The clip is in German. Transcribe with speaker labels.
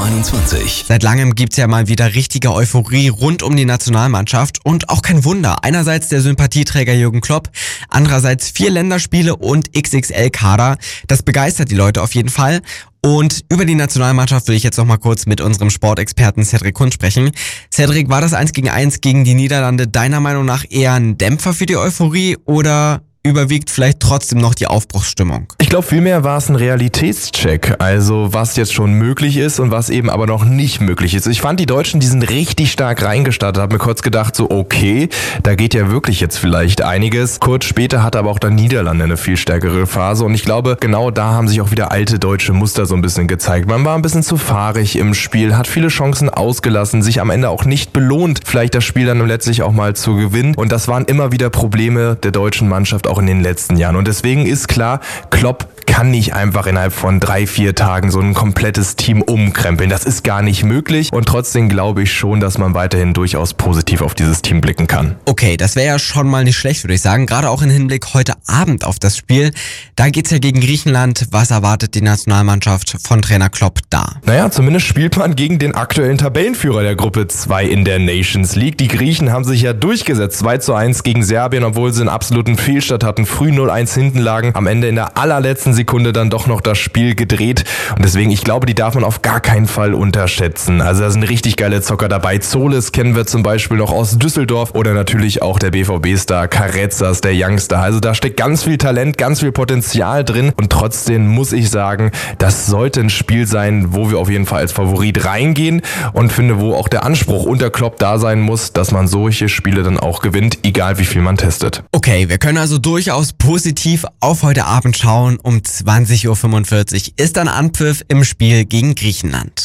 Speaker 1: 21.
Speaker 2: Seit langem gibt's ja mal wieder richtige Euphorie rund um die Nationalmannschaft und auch kein Wunder. Einerseits der Sympathieträger Jürgen Klopp, andererseits 4 Länderspiele und XXL-Kader. Das begeistert die Leute auf jeden Fall. Und über die Nationalmannschaft will ich jetzt noch mal kurz mit unserem Sportexperten Cedric Kunz sprechen. Cedric, war das 1-1 gegen die Niederlande deiner Meinung nach eher ein Dämpfer für die Euphorie oder überwiegt vielleicht trotzdem noch die Aufbruchsstimmung?
Speaker 3: Ich glaube, vielmehr war es ein Realitätscheck, also was jetzt schon möglich ist und was eben aber noch nicht möglich ist. Ich fand, die Deutschen, die sind richtig stark reingestartet, habe mir kurz gedacht, so okay, da geht ja wirklich jetzt vielleicht einiges. Kurz später hatte aber auch dann Niederlande eine viel stärkere Phase und ich glaube, genau da haben sich auch wieder alte deutsche Muster so ein bisschen gezeigt. Man war ein bisschen zu fahrig im Spiel, hat viele Chancen ausgelassen, sich am Ende auch nicht belohnt, vielleicht das Spiel dann letztlich auch mal zu gewinnen und das waren immer wieder Probleme der deutschen Mannschaft auch in den letzten Jahren. Und deswegen ist klar, Klopp kann nicht einfach innerhalb von 3-4 Tagen so ein komplettes Team umkrempeln. Das ist gar nicht möglich. Und trotzdem glaube ich schon, dass man weiterhin durchaus positiv auf dieses Team blicken kann.
Speaker 2: Okay, das wäre ja schon mal nicht schlecht, würde ich sagen. Gerade auch im Hinblick heute Abend auf das Spiel. Da geht's ja gegen Griechenland. Was erwartet die Nationalmannschaft von Trainer Klopp da?
Speaker 3: Naja, zumindest spielt man gegen den aktuellen Tabellenführer der Gruppe 2 in der Nations League. Die Griechen haben sich ja durchgesetzt. 2-1 gegen Serbien, obwohl sie einen absoluten Fehlstart hatten. Früh 0-1 hinten lagen. Am Ende in der allerletzten Sekunde dann doch noch das Spiel gedreht. Und deswegen, ich glaube, die darf man auf gar keinen Fall unterschätzen. Also da sind richtig geile Zocker dabei. Zolis kennen wir zum Beispiel noch aus Düsseldorf oder natürlich auch der BVB-Star Carrezzas, der Youngster. Also da steckt ganz viel Talent, ganz viel Potenzial drin. Und trotzdem muss ich sagen, das sollte ein Spiel sein, wo wir auf jeden Fall als Favorit reingehen und finde, wo auch der Anspruch unter Klopp da sein muss, dass man solche Spiele dann auch gewinnt, egal wie viel man testet.
Speaker 2: Okay, wir können also durchaus positiv auf heute Abend schauen. Um 20:45 Uhr ist dann Anpfiff im Spiel gegen Griechenland.